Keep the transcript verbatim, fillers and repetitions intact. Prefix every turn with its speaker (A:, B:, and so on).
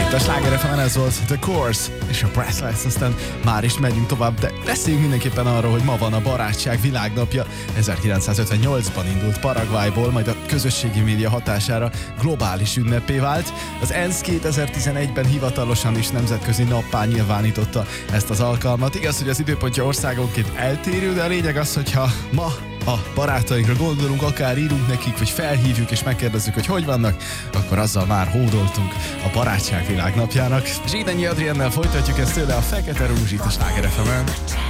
A: Itt a Sláger ef emen ez volt The Course és a Breathless, aztán már is megyünk tovább, de beszéljünk mindenképpen arról, hogy ma van a barátság világnapja. ezerkilencszázötvennyolcban indult Paraguayból, majd a közösségi média hatására globális ünnepé vált. Az ENSZ kétezer-tizenegyben hivatalosan is nemzetközi nappá nyilvánította ezt az alkalmat. Igaz, hogy az időpontja országonként eltérő, de a lényeg az, hogyha ma a barátainkra gondolunk, akár írunk nekik, vagy felhívjuk és megkérdezzük, hogy hogy vannak, akkor azzal már hódoltunk a barátság világnapjának. Zsidányi Adriennel folytatjuk ezt tőle a Fekete Rúzsit a Sláger ef emen.